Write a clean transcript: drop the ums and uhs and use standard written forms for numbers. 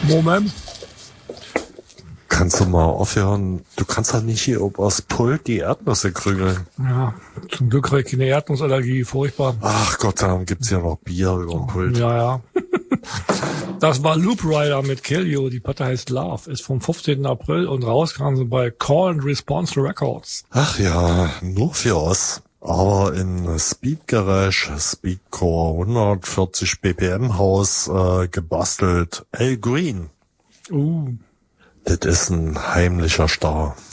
Moment. Kannst du mal aufhören? Du kannst halt nicht hier übers Pult die Erdnüsse krügeln. Ja, zum Glück habe ich keine Erdnussallergie, furchtbar. Ach Gott, dann gibt's ja noch Bier über dem Pult. Ja. Das war Loop Rider mit Kill You. Die Platte heißt Love, ist vom 15. April und rauskam sie bei Call and Response Records. Ach ja, nur für uns. Aber in Speed Garage, Speedcore 140 BPM Haus gebastelt. Al Green. Das ist ein heimlicher Star.